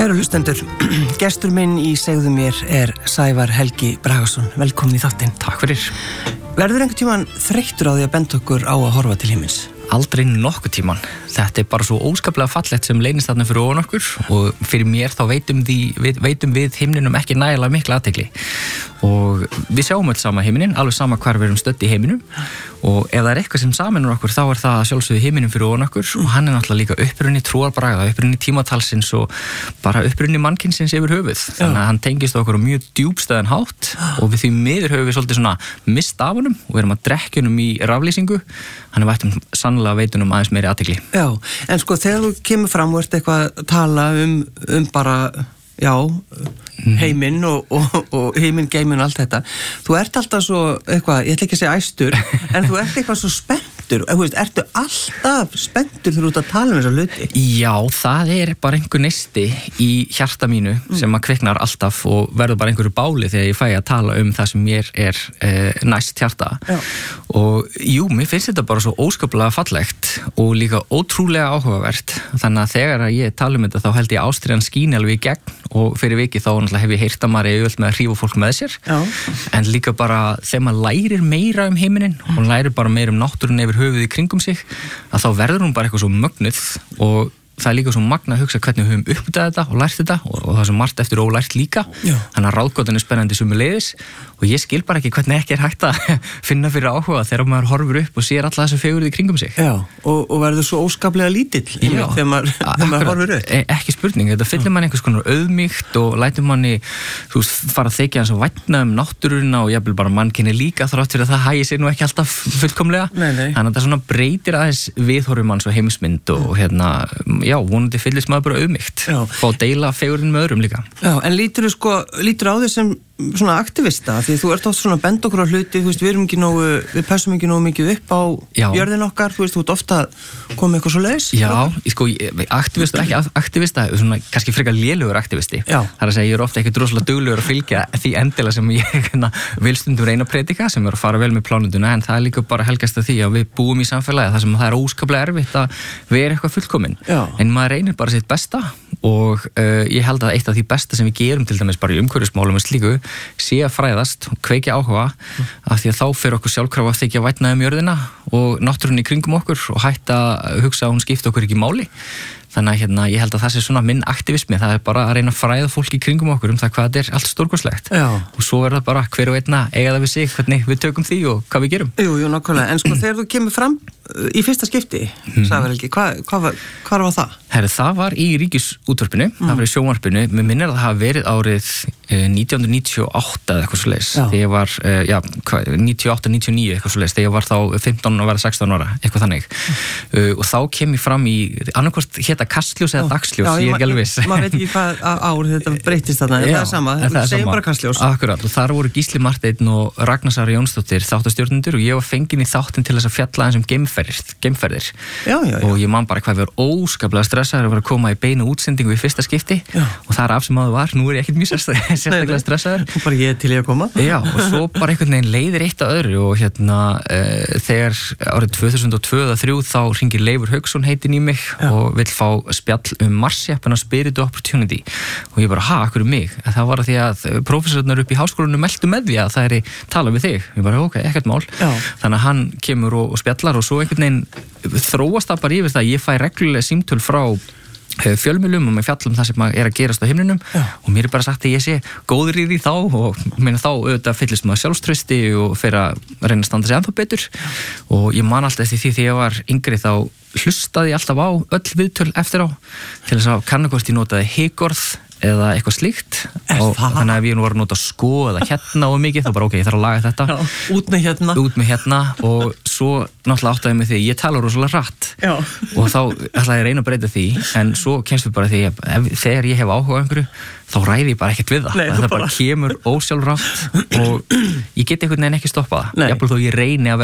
Kæru hlustendur, gestur minn í Segðu mér Sævar Helgi Bragason. Velkomin í þáttinn. Takk fyrir. Verður einhvern tímann þreyttur á því að benda okkur á að horfa til himins? Aldrei nokkuð tímann. Þetta bara svo óskaplega fallegt sem leynist þarna fyrir ofan okkur og fyrir mér þá veitum við himninum ekki nægilega mikla athygli. Og við sjáum öll sama himinin, alveg sama hvar við erum stödd í heiminum og ef það eitthvað sem sameinar okkur þá það sjálfsögðu himinin fyrir ofan okkur og hann náttúrulega líka upprunni trúarbragða, upprunni tímatalsins og bara upprunni mannkynsins yfir höfuð. Þannig að hann tengist okkur á mjög djúpstæðan hátt og við því miður höfum við svolítið svona mist af honum og erum að drekka honum í raflýsingu. Hann vættum sannlega veitunum aðeins meiri athygli. Já, en sko þegar þú kemur fram og ert eitthvað að tala um bara, heiminn og heiminn, geiminn og allt þetta. Þú ert alltaf svo eitthvað, ég ætla ekki að segja æstur, en þú ert eitthvað svo spenntur. Ertu alltaf spenntur þegar þú ert að tala um þessa hluti? Já, það bara einhver neisti í hjarta mínu sem að kviknar alltaf og verður bara einhverju báli þegar ég fæ að tala um það sem mér næst hjarta. Já. Og jú, mér finnst þetta bara svo óskaplega fallegt og líka ótrúlega áhugavert. Þannig að þegar ég tala um þetta þá held ég ástríðan skín alveg í gegn og fyrir vikið þá náttúrulega hef ég heyrt að maður auðvelt með að hrífa fólk með sér. Já. En líka bara þegar maður lærir meira um heiminin og lærir bara meira um náttúruna yfir höfuð í kringum sig, að þá verður hún bara eitthvað svo mögnuð og það líka svo magna að hugsa hvernig við höfum uppdagað þetta og lært þetta og það sem margt eftir ólært líka. Já. Þannig að ráðgátan spennandi sömuleiðis og ég skil bara ekki hvernig ekki hægt að finna fyrir áhuga þegar maður horfur upp og sér alla þessu fegurð í kringum sig. Já, og verður svo óskaplega lítill þegar maður horfur upp. Ekki spurning, þetta fyllir mann einhvers konar auðmýkt og lætur manni fara að þykja hans að vætna um náttúruna og jafnvel bara mannkynni líka þrátt fyrir að það hægir sér nú ekki alltaf fullkomlega. Nei. Þannig að það svona breytir aðeins viðhorfum manns og heimsmynd og vonandi fyllist maður bara auðmýkt og deila fegurðin með öðrum líka. Já, en lítur á þig sem svona aktivista, því þú ert oft svona bend okkur á hluti, við passum ekki nógu mikið upp á jörðin okkar, þú ert ofta komið eitthvað svo leiðis. Já, aktivista, ekki aktivista, svona kannski frekar lélugur aktivisti. Já. Það að segja, ég ofta ekki droslega duglegur að fylgja því endilega sem ég vil stundum reyna að predika, sem að fara vel með plánunduna, en það líka bara helgast að því að við búum í samfélagi þar sem það óskaplega erfitt að vera eitthvað fullkomin. En maður reynir bara sitt besta og ég held að eitt af því besta sem við gerum til dæmis bara í umhverfismálum og slíku sé að fræðast og kveikja áhuga af því að þá fer okkur sjálfkrafa að þykja vætna um jörðina og náttúrunni í kringum okkur og hætta að hugsa að hún skipta okkur ekki máli. Þannig að ég held að það sé svona minn aktivismi, það bara að reyna að fræða fólk í kringum okkur það hvað þetta allt stórkostlegt. Og svo það bara hver og einna eiga það við sig, hvernig við tökum því og hvað við gerum. Jú, nákvæmlega, en sko þegar þú kemur fram í fyrsta skipti, Sævar Helgi, hvað var það? Það var í Ríkisútvarpinu, það var í sjónvarpinu, mér minnir að það hafi verið árið 1998 eða eitthvað svoleiðis, þegar ég var 98-99 eitthvað svoleiðis, þegar ég var þá 15 og verið 16 ára, eitthvað þannig. Og þá kem ég fram í annarkvort Kastljós eða Dagsljós, ég ekki alveg viss. Maður veit ekki hvað ár þetta breytist þarna, en það sama, segjum bara Kastljós. Akkurat, og þar voru Gísli Marteinn og Ragnar Sara Jónsdóttir þáttastjórnendur og ég var fenginn í þáttinn til þess að fjalla aðeins um geimferðir. Og ég man bara hvað við vorum óskaplega stressaður að vera að koma í beinu útsendingu í fyrsta skipti og það af sem áður var, nú ég ekkert mjög sérstaklega stressaður. Og bara ég til ég að koma. Já, og svo bara einhvern veginn leiðir eitt að öðru og þegar árið 2002-2003 þá hringir Leifur Hauksson heitinn í mig og vill fá spjall Marsjeppuna Spirit Opportunity og ég bara, akkur mig? Það var að því að prófessorarnir upp í háskólanum meldu með því að það tala við þig. Ég bara, ok, ekkert mál. Já. Þannig að hann kemur og spjallar og svo einhvern veginn þróast það bara yfir það. Ég fæ reglulega símtöl frá fjölmiðlum og með fjallum það sem að gerast á himninum og mér bara sagt að ég sé góður í því þá og þá auðvitað fyllist maður sjálfstrausti og fer að reyna að standa sig ennþá betur og ég man alltaf eftir því þegar ég var yngri þá hlustaði ég alltaf á öll viðtöl eftir á til þess að kanna hvort ég notaði higorð eða eitthvað slíkt og þannig að við var að nota sko eða hérna og mikið þá bara ok, ég þarf að laga þetta. Já, út með hérna og svo náttúrulega áttaði mig því ég tala rosalega hratt. Já. Og þá ætlaði ég að reyna að breyta því en svo kemst við bara því að þegar ég hef áhuga á einhverju þá ræði ég bara ekkert við það. Nei, það bara kemur ósjálfrátt og ég get einhvern veginn ekki stoppað það. Jafnvel þó ég reyni að